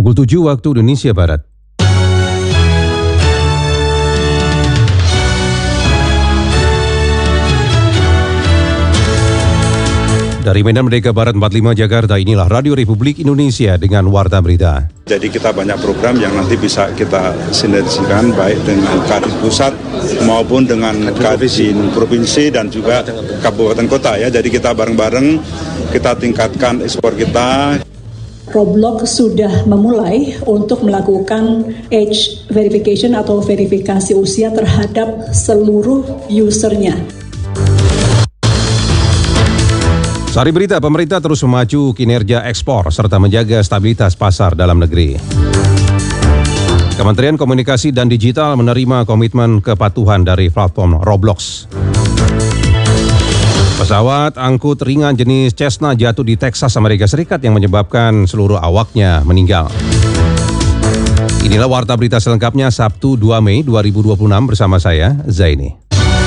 Pukul 7 waktu Indonesia Barat. Dari Medan Merdeka Barat 45 Jakarta, inilah Radio Republik Indonesia dengan Warta Berita. Jadi kita banyak program yang nanti bisa kita sinergikan baik dengan Kadin Pusat maupun dengan Kadin Provinsi dan juga Kabupaten Kota ya. Jadi kita bareng-bareng kita tingkatkan ekspor kita. Roblox sudah memulai untuk melakukan age verification atau verifikasi usia terhadap seluruh usernya. Sari berita, pemerintah terus memacu kinerja ekspor serta menjaga stabilitas pasar dalam negeri. Kementerian Komunikasi dan Digital menerima komitmen kepatuhan dari platform Roblox. Pesawat angkut ringan jenis Cessna jatuh di Texas, Amerika Serikat yang menyebabkan seluruh awaknya meninggal. Inilah Warta Berita selengkapnya Sabtu 2 Mei 2026 bersama saya, Zaini.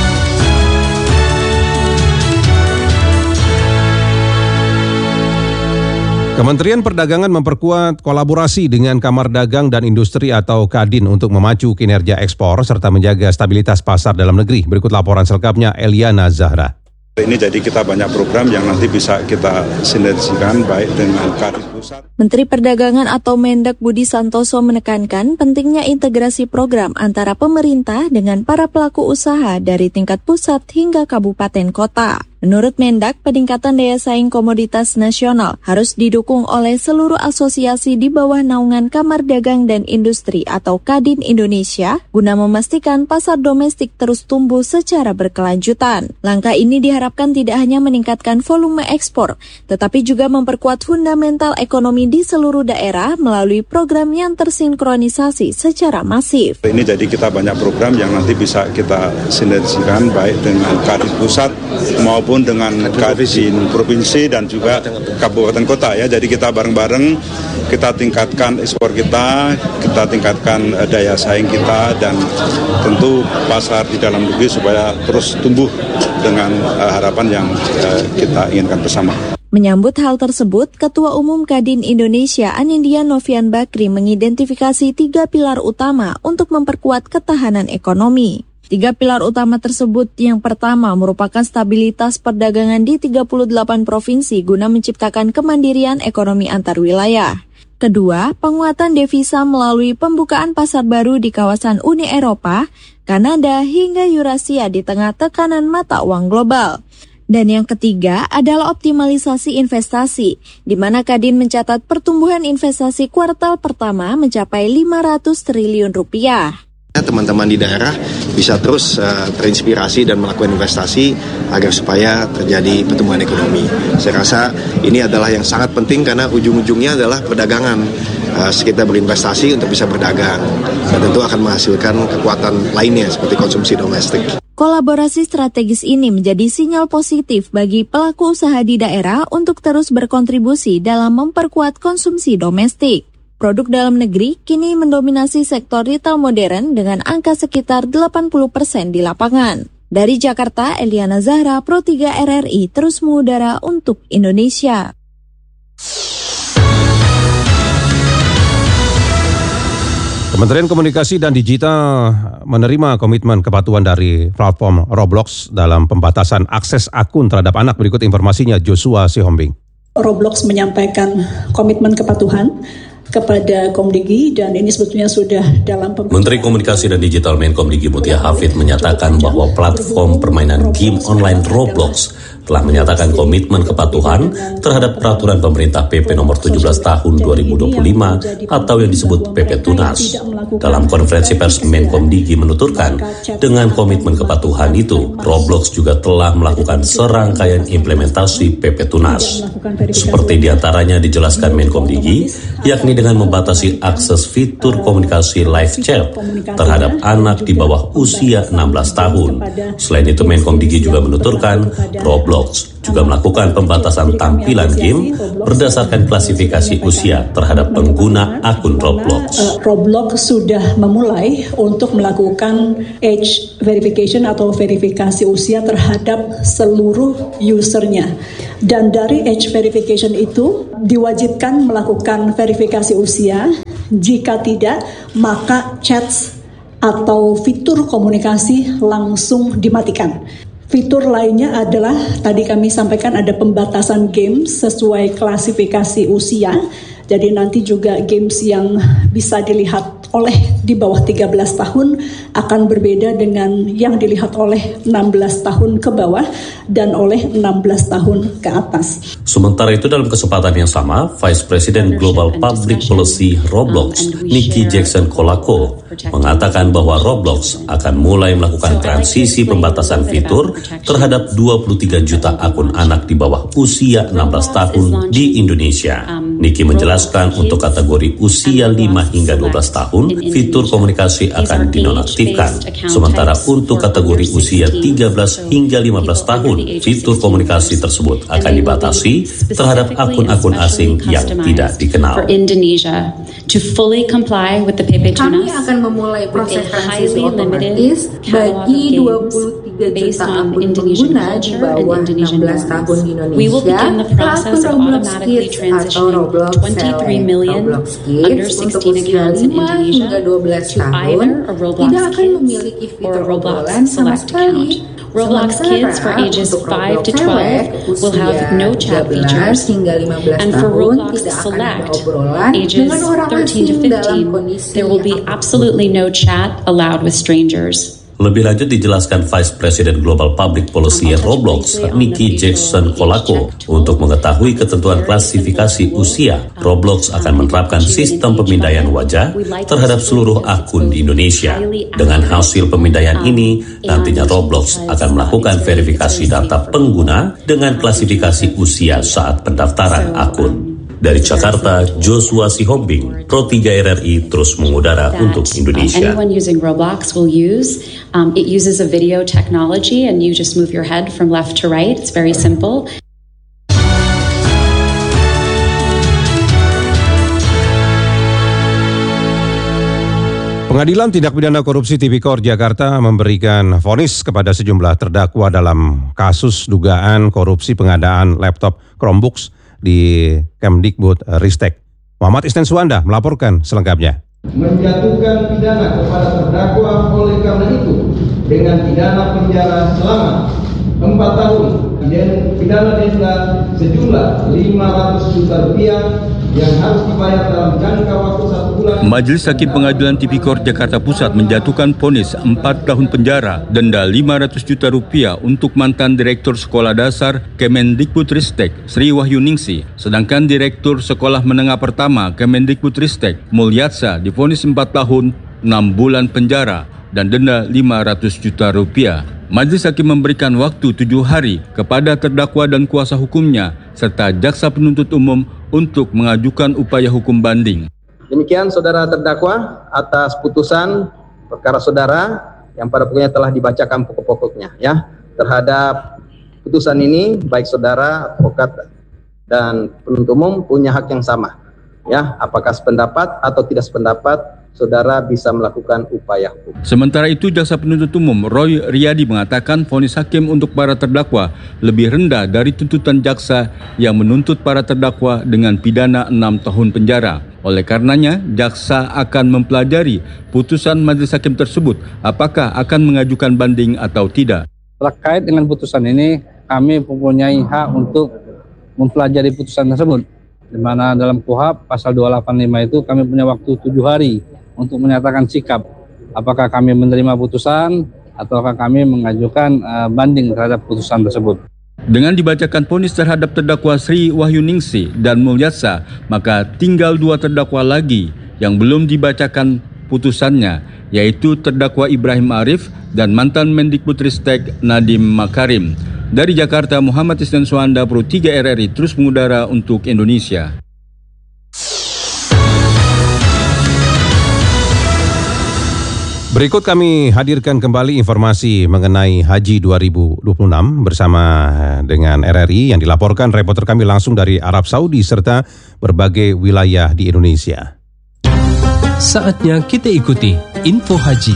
Kementerian Perdagangan memperkuat kolaborasi dengan Kamar Dagang dan Industri atau Kadin untuk memacu kinerja ekspor serta menjaga stabilitas pasar dalam negeri. Berikut laporan selengkapnya Eliana Zahra. Ini jadi kita banyak program yang nanti bisa kita sinergikan baik dengan Kadin Pusat. Menteri Perdagangan atau Mendak Budi Santoso menekankan pentingnya integrasi program antara pemerintah dengan para pelaku usaha dari tingkat pusat hingga kabupaten kota. Menurut Mendak, peningkatan daya saing komoditas nasional harus didukung oleh seluruh asosiasi di bawah naungan Kamar Dagang dan Industri atau Kadin Indonesia guna memastikan pasar domestik terus tumbuh secara berkelanjutan. Langkah ini diharapkan tidak hanya meningkatkan volume ekspor, tetapi juga memperkuat fundamental ekonomi di seluruh daerah melalui program yang tersinkronisasi secara masif. Ini jadi kita banyak program yang nanti bisa kita sinergikan baik dengan Kadin Pusat maupun dengan Kadin Provinsi dan juga Kabupaten Kota ya. Jadi kita bareng-bareng kita tingkatkan ekspor kita tingkatkan daya saing kita dan tentu pasar di dalam negeri supaya terus tumbuh dengan harapan yang kita inginkan bersama. Menyambut hal tersebut, Ketua Umum Kadin Indonesia Anindya Novian Bakri mengidentifikasi 3 pilar utama untuk memperkuat ketahanan ekonomi. 3 pilar utama tersebut yang pertama merupakan stabilitas perdagangan di 38 provinsi guna menciptakan kemandirian ekonomi antar wilayah. Kedua, penguatan devisa melalui pembukaan pasar baru di kawasan Uni Eropa, Kanada hingga Eurasia di tengah tekanan mata uang global. Dan yang ketiga adalah optimalisasi investasi, di mana Kadin mencatat pertumbuhan investasi kuartal pertama mencapai 500 triliun rupiah. Teman-teman di daerah bisa terus terinspirasi dan melakukan investasi agar supaya terjadi pertumbuhan ekonomi. Saya rasa ini adalah yang sangat penting karena ujung-ujungnya adalah perdagangan. Kita berinvestasi untuk bisa berdagang dan tentu akan menghasilkan kekuatan lainnya seperti konsumsi domestik. Kolaborasi strategis ini menjadi sinyal positif bagi pelaku usaha di daerah untuk terus berkontribusi dalam memperkuat konsumsi domestik. Produk dalam negeri kini mendominasi sektor retail modern dengan angka sekitar 80% di lapangan. Dari Jakarta, Eliana Zahra, Pro 3 RRI, terus mengudara untuk Indonesia. Kementerian Komunikasi dan Digital menerima komitmen kepatuhan dari platform Roblox dalam pembatasan akses akun terhadap anak. Berikut informasinya Joshua Sihombing. Roblox menyampaikan komitmen kepatuhan kepada Komdigi dan ini sebetulnya sudah dalam Menteri Komunikasi dan Digital Menkomdigi Mutia Hafid menyatakan bahwa platform permainan game online Roblox telah menyatakan komitmen kepatuhan terhadap peraturan pemerintah PP nomor 17 tahun 2025 atau yang disebut PP Tunas. Dalam konferensi pers Menkomdigi menuturkan, dengan komitmen kepatuhan itu, Roblox juga telah melakukan serangkaian implementasi PP Tunas. Seperti diantaranya dijelaskan Menkomdigi, yakni dengan membatasi akses fitur komunikasi live chat terhadap anak di bawah usia 16 tahun. Selain itu, Menkomdigi juga menuturkan Roblox juga melakukan pembatasan tampilan game berdasarkan klasifikasi usia terhadap pengguna akun Roblox. Roblox sudah memulai untuk melakukan age verification atau verifikasi usia terhadap seluruh usernya. Dan dari age verification itu diwajibkan melakukan verifikasi usia. Jika tidak, maka chats atau fitur komunikasi langsung dimatikan. Fitur lainnya adalah tadi kami sampaikan ada pembatasan games sesuai klasifikasi usia. Jadi nanti juga games yang bisa dilihat oleh di bawah 13 tahun akan berbeda dengan yang dilihat oleh 16 tahun ke bawah dan oleh 16 tahun ke atas. Sementara itu dalam kesempatan yang sama, Vice President Global Public Policy Roblox, Nikki Jackson-Kolako, mengatakan bahwa Roblox akan mulai melakukan transisi pembatasan fitur terhadap 23 juta akun anak di bawah usia 16 tahun di Indonesia. Nikki menjelaskan untuk kategori usia 5 hingga 12 tahun, fitur komunikasi akan dinonaktifkan. Sementara untuk kategori usia 13 hingga 15 tahun, fitur komunikasi tersebut akan dibatasi terhadap akun-akun asing yang tidak dikenal. Kami akan memulai proses transisi otomatis bagi 23 juta akun pengguna di bawah 16 tahun di Indonesia ke akun Roblox Kids atau Roblox Kids untuk usia 5 hingga 12 tahun tidak akan memiliki fitur obrolan sama sekali. Roblox Kids for ages 5 to 12 will have no chat features, and for Roblox Select, ages 13 to 15, there will be absolutely no chat allowed with strangers. Lebih lanjut dijelaskan Vice President Global Public Policy Roblox, Nikki Jackson-Kolako, untuk mengetahui ketentuan klasifikasi usia, Roblox akan menerapkan sistem pemindaian wajah terhadap seluruh akun di Indonesia. Dengan hasil pemindaian ini, nantinya Roblox akan melakukan verifikasi data pengguna dengan klasifikasi usia saat pendaftaran akun. Dari Jakarta, Joshua Sihombing, Pro 3 RRI terus mengudara untuk Indonesia. Anyone using Roblox will use. It uses a video technology and you just move your head from left to right. It's very simple. Pengadilan Tindak Pidana Korupsi Tipikor Jakarta memberikan vonis kepada sejumlah terdakwa dalam kasus dugaan korupsi pengadaan laptop Chromebooks di Kemdikbud Ristek. Muhammad Isnen Suwanda melaporkan selengkapnya. Menjatuhkan pidana kepada terdakwa oleh karena itu dengan pidana penjara selama 4 tahun dan pidana denda sejumlah 500 juta rupiah yang harus dibayar dalam jangka waktu 1 bulan. Majelis Hakim Pengadilan Tipikor Jakarta Pusat menjatuhkan vonis 4 tahun penjara, denda 500 juta rupiah untuk mantan Direktur Sekolah Dasar Kemendikbudristek Sri Wahyuningsi, sedangkan Direktur Sekolah Menengah Pertama Kemendikbudristek Mulyatsa divonis 4 tahun 6 bulan penjara dan denda 500 juta rupiah. Majelis Hakim memberikan waktu 7 hari kepada terdakwa dan kuasa hukumnya serta jaksa penuntut umum untuk mengajukan upaya hukum banding. Demikian saudara terdakwa atas putusan perkara saudara yang pada pokoknya telah dibacakan pokok-pokoknya ya. Terhadap putusan ini baik saudara, advokat dan penuntut umum punya hak yang sama. Ya, apakah sependapat atau tidak sependapat, saudara bisa melakukan upaya hukum. Sementara itu, jaksa penuntut umum Roy Riyadi mengatakan vonis hakim untuk para terdakwa lebih rendah dari tuntutan jaksa yang menuntut para terdakwa dengan pidana 6 tahun penjara. Oleh karenanya, jaksa akan mempelajari putusan majelis hakim tersebut apakah akan mengajukan banding atau tidak. Terkait dengan putusan ini, kami mempunyai hak untuk mempelajari putusan tersebut. Di mana dalam KUHP pasal 285 itu kami punya waktu 7 hari untuk menyatakan sikap apakah kami menerima putusan ataukah kami mengajukan banding terhadap putusan tersebut. Dengan dibacakan vonis terhadap terdakwa Sri Wahyuningsi dan Mulyatsa, maka tinggal 2 terdakwa lagi yang belum dibacakan putusannya, yaitu terdakwa Ibrahim Arif dan mantan Mendikbudristek Nadiem Makarim. Dari Jakarta, Muhammad Isnen Suwanda, Pro 3 RRI terus mengudara untuk Indonesia. Berikut kami hadirkan kembali informasi mengenai Haji 2026 bersama dengan RRI yang dilaporkan reporter kami langsung dari Arab Saudi serta berbagai wilayah di Indonesia. Saatnya kita ikuti Info Haji.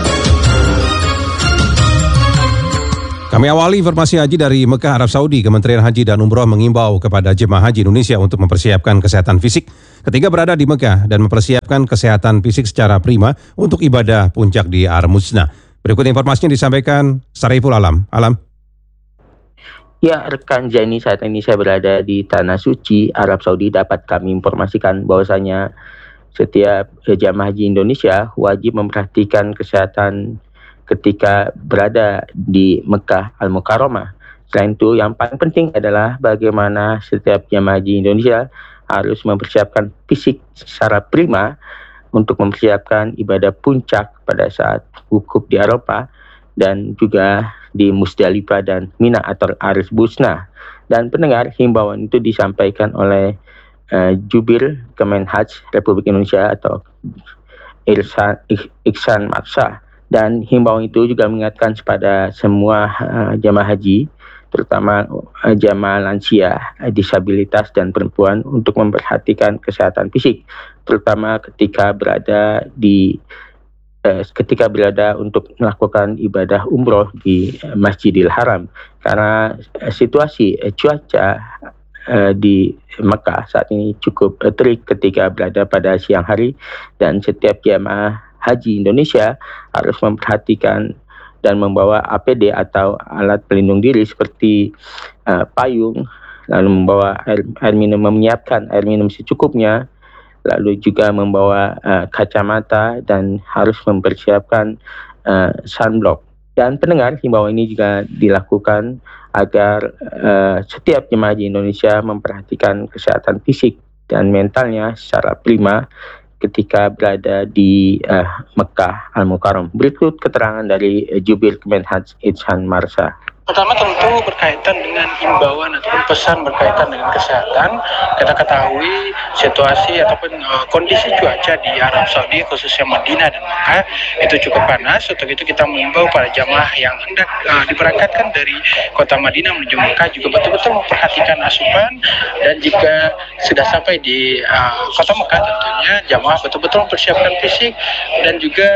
Kami awali informasi haji dari Mekah, Arab Saudi. Kementerian Haji dan Umroh mengimbau kepada jemaah haji Indonesia untuk mempersiapkan kesehatan fisik ketika berada di Mekah dan mempersiapkan kesehatan fisik secara prima untuk ibadah puncak di Ar-Muznah. Berikut informasinya disampaikan Sariful Alam. Alam. Ya, rekan Zaini, saat ini saya berada di Tanah Suci, Arab Saudi. Dapat kami informasikan bahwasanya setiap jemaah haji Indonesia wajib memperhatikan kesehatan ketika berada di Mekah Al-Mukarramah. Selain itu, yang paling penting adalah bagaimana setiap jemaah haji Indonesia harus mempersiapkan fisik secara prima untuk mempersiapkan ibadah puncak pada saat wukuf di Arafah dan juga di Musdalifah dan Mina atau Ar-Muznah. Dan pendengar, himbauan itu disampaikan oleh Jubir Kemenhaj Republik Indonesia atau Ihsan Maksa. Dan himbauan itu juga mengingatkan kepada semua jamaah haji, terutama jamaah lansia, disabilitas dan perempuan untuk memperhatikan kesehatan fisik, terutama ketika berada untuk melakukan ibadah umroh di Masjidil Haram, karena situasi cuaca di Mekah saat ini cukup terik ketika berada pada siang hari, dan setiap jamaah haji Indonesia harus memperhatikan dan membawa APD atau alat pelindung diri seperti payung, lalu membawa air minum, menyiapkan air minum secukupnya, lalu juga membawa kacamata dan harus mempersiapkan sunblock. Dan pendengar, himbauan ini juga dilakukan agar setiap jemaah haji Indonesia memperhatikan kesehatan fisik dan mentalnya secara prima ketika berada di Mekah Al-Mukarram. Berikut keterangan dari Jubir Kemenhaj Ihsan Marsa. Pertama tentu berkaitan dengan himbauan ataupun pesan berkaitan dengan kesehatan. Kita ketahui situasi ataupun kondisi cuaca di Arab Saudi, khususnya Madinah dan Mekah, itu cukup panas. Untuk itu kita mengimbau para jamaah yang hendak diberangkatkan dari kota Madinah menuju Mekah juga betul-betul memperhatikan asupan, dan jika sudah sampai di kota Mekah tentunya jamaah betul-betul mempersiapkan fisik dan juga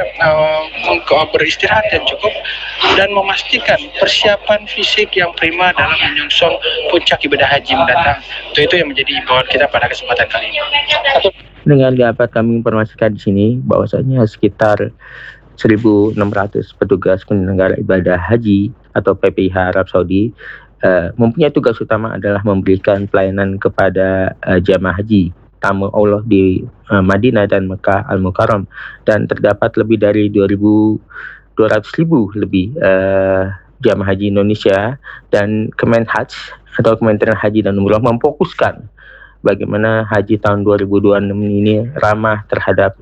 beristirahat yang cukup dan memastikan persiapan fisik yang prima dalam menyongsong puncak ibadah haji mendatang. Itu yang menjadi himbauan kita pada kesempatan kali ini. Dengan dapat kami informasikan di sini bahwasanya sekitar 1.600 petugas penyelenggara ibadah haji atau PPIH Arab Saudi mempunyai tugas utama adalah memberikan pelayanan kepada jamaah haji tamu Allah di Madinah dan Mekah Al-Mukarram, dan terdapat lebih dari 200.000 lebih jamaah haji Indonesia, dan Kemenhaj atau Kementerian Haji dan Umroh memfokuskan bagaimana haji tahun 2026 ini ramah terhadap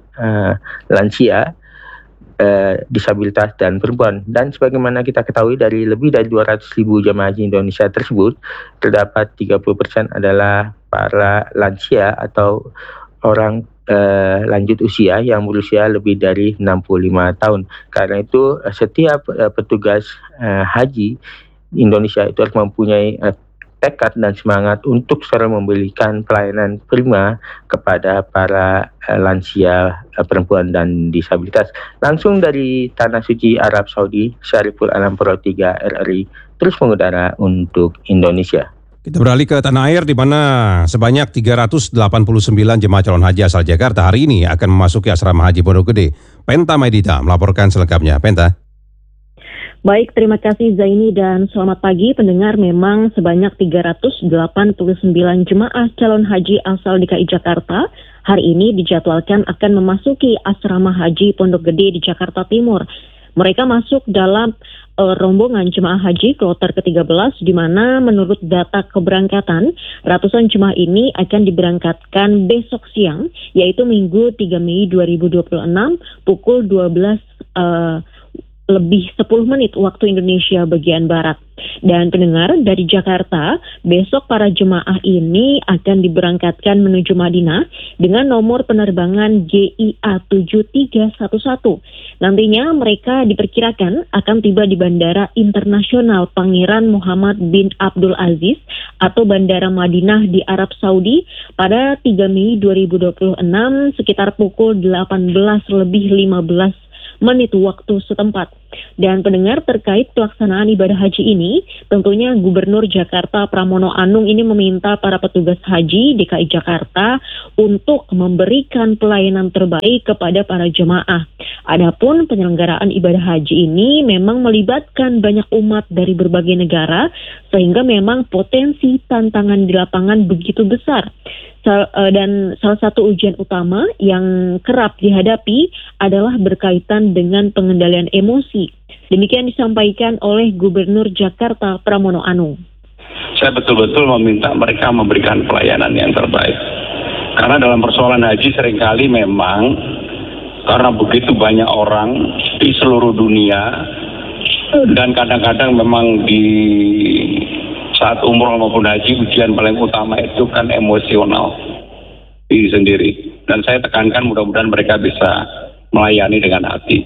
lansia, disabilitas dan perempuan. Dan sebagaimana kita ketahui dari lebih dari 200.000 jamaah haji Indonesia tersebut, terdapat 30% adalah para lansia atau orang lanjut usia yang berusia lebih dari 65 tahun. Karena itu setiap petugas haji Indonesia itu harus mempunyai tekad dan semangat untuk selalu memberikan pelayanan prima kepada para lansia, perempuan dan disabilitas. Langsung dari Tanah Suci Arab Saudi, Sariful Alam Pro 3 RRI terus mengudara untuk Indonesia. Kita beralih ke tanah air di mana sebanyak 389 jemaah calon haji asal Jakarta hari ini akan memasuki asrama haji Pondok Gede. Penta Medita melaporkan selengkapnya. Penta. Baik, terima kasih Zaini dan selamat pagi pendengar. Memang sebanyak 389 jemaah calon haji asal DKI Jakarta hari ini dijadwalkan akan memasuki asrama haji Pondok Gede di Jakarta Timur. Mereka masuk dalam rombongan jemaah haji kloter ke-13 di mana menurut data keberangkatan ratusan jemaah ini akan diberangkatkan besok siang, yaitu Minggu 3 Mei 2026 pukul 12.15 lebih 10 menit waktu Indonesia bagian Barat. Dan pendengar, dari Jakarta, besok para jemaah ini akan diberangkatkan menuju Madinah dengan nomor penerbangan GIA 7311. Nantinya mereka diperkirakan akan tiba di Bandara Internasional Pangeran Muhammad bin Abdul Aziz atau Bandara Madinah di Arab Saudi pada 3 Mei 2026 sekitar pukul 18:15 menit waktu setempat. Dan pendengar, terkait pelaksanaan ibadah haji ini, tentunya Gubernur Jakarta Pramono Anung ini meminta para petugas haji DKI Jakarta untuk memberikan pelayanan terbaik kepada para jemaah. Adapun penyelenggaraan ibadah haji ini memang melibatkan banyak umat dari berbagai negara, sehingga memang potensi tantangan di lapangan begitu besar. Dan salah satu ujian utama yang kerap dihadapi adalah berkaitan dengan pengendalian emosi. Demikian disampaikan oleh Gubernur Jakarta Pramono Anung. Saya betul-betul meminta mereka memberikan pelayanan yang terbaik. Karena dalam persoalan haji seringkali memang karena begitu banyak orang di seluruh dunia dan kadang-kadang memang di saat umroh maupun haji, ujian paling utama itu kan emosional diri sendiri. Dan saya tekankan mudah-mudahan mereka bisa melayani dengan hati.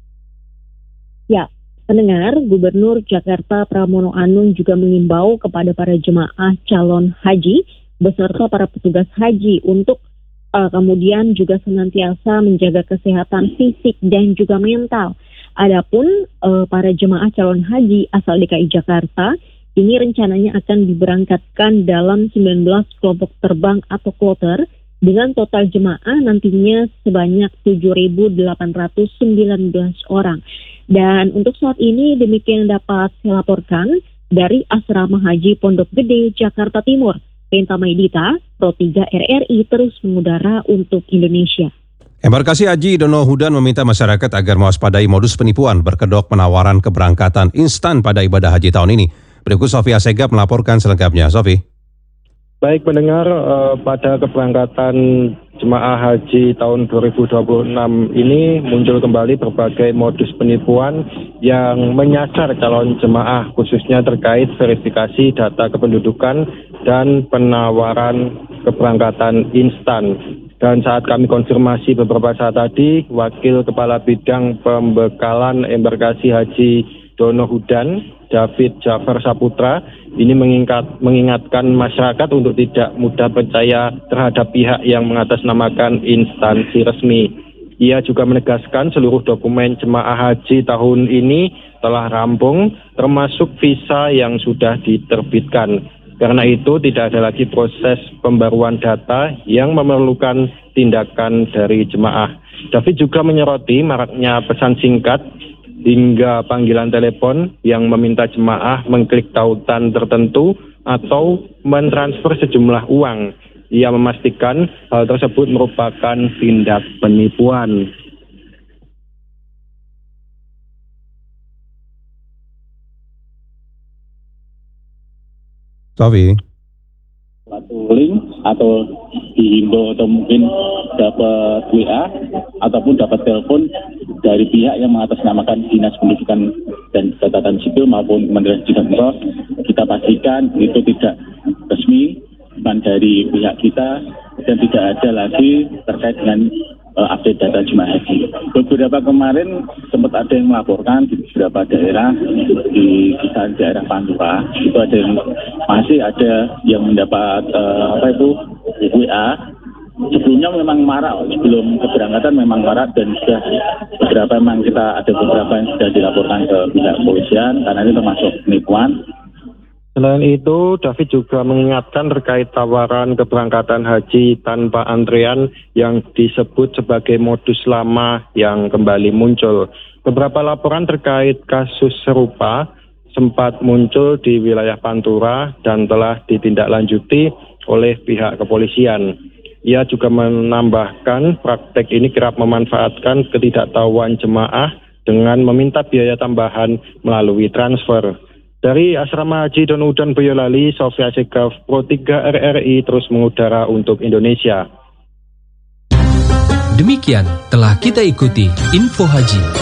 Ya, pendengar, Gubernur Jakarta Pramono Anung juga mengimbau kepada para jemaah calon haji beserta para petugas haji untuk kemudian juga senantiasa menjaga kesehatan fisik dan juga mental. Adapun para jemaah calon haji asal DKI Jakarta ini rencananya akan diberangkatkan dalam 19 kelompok terbang atau kloter dengan total jemaah nantinya sebanyak 7.819 orang. Dan untuk saat ini demikian dapat saya laporkan dari Asrama Haji Pondok Gede, Jakarta Timur. Penta Maidita, Pro 3 RRI terus mengudara untuk Indonesia. Embarkasi Haji Dono Hudan meminta masyarakat agar mewaspadai modus penipuan berkedok penawaran keberangkatan instan pada ibadah haji tahun ini. Berikut Sofi Asegaf melaporkan selengkapnya. Sofi. Baik pendengar, pada keberangkatan jemaah haji tahun 2026 ini muncul kembali berbagai modus penipuan yang menyasar calon jemaah, khususnya terkait verifikasi data kependudukan dan penawaran keberangkatan instan. Dan saat kami konfirmasi beberapa saat tadi, Wakil Kepala Bidang Pembekalan Embarkasi Haji Dono Hudan, David Jafar Saputra, ini mengingatkan masyarakat untuk tidak mudah percaya terhadap pihak yang mengatasnamakan instansi resmi. Ia juga menegaskan seluruh dokumen jemaah haji tahun ini telah rampung, termasuk visa yang sudah diterbitkan. Karena itu tidak ada lagi proses pembaruan data yang memerlukan tindakan dari jemaah. David juga menyoroti maraknya pesan singkat hingga panggilan telepon yang meminta jemaah mengklik tautan tertentu atau mentransfer sejumlah uang. Ia memastikan hal tersebut merupakan tindak penipuan. Sofi. Suatu link atau dihimbau atau mungkin dapat WA ataupun dapat telepon dari pihak yang mengatasnamakan Dinas Pendidikan dan Catatan Sipil maupun Kementerian Pendidikan, kita pastikan itu tidak resmi, bukan dari pihak kita dan tidak ada lagi terkait dengan update data jemaah haji. Beberapa kemarin sempat ada yang melaporkan di beberapa daerah di kisaran daerah Pantura itu ada yang masih ada yang mendapat WA. Sebelumnya memang marak, sebelum keberangkatan memang marak dan sudah beberapa memang kita ada beberapa yang sudah dilaporkan ke pihak kepolisian karena ini termasuk penipuan. Selain itu, David juga mengingatkan terkait tawaran keberangkatan haji tanpa antrean yang disebut sebagai modus lama yang kembali muncul. Beberapa laporan terkait kasus serupa sempat muncul di wilayah Pantura dan telah ditindaklanjuti oleh pihak kepolisian. Ia juga menambahkan praktek ini kerap memanfaatkan ketidaktahuan jemaah dengan meminta biaya tambahan melalui transfer. Dari Asrama Haji Dono Hudan Boyolali, Sofi Asegaf, Pro 3 RRI terus mengudara untuk Indonesia. Demikian telah kita ikuti Info Haji.